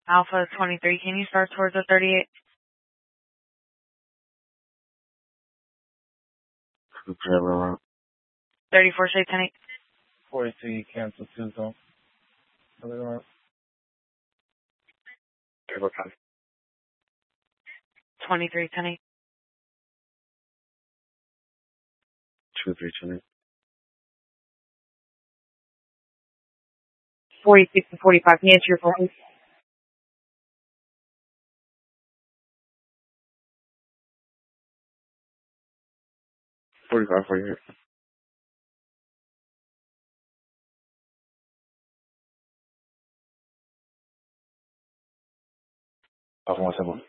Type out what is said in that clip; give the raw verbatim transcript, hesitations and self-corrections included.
Alpha twenty-three, can you start towards the thirty-eight? thirty-four, say ten eight. forty-three, cancel two zone. twenty-three, ten eight. two three ten eight. forty-six to forty-five, can you answer your phone? forty-five, forty-eight. Alpha one seven.